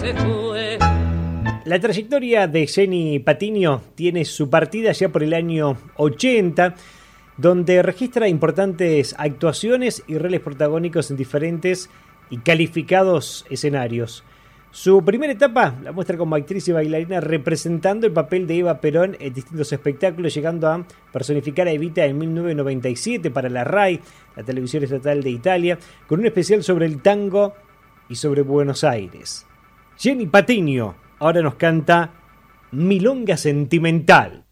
se fue. La trayectoria de Jenny Patiño tiene su partida ya por el año 80, donde registra importantes actuaciones y roles protagónicos en diferentes y calificados escenarios. Su primera etapa la muestra como actriz y bailarina representando el papel de Eva Perón en distintos espectáculos, llegando a personificar a Evita en 1997 para la RAI, la televisión estatal de Italia, con un especial sobre el tango y sobre Buenos Aires. Jenny Patiño ahora nos canta Milonga Sentimental.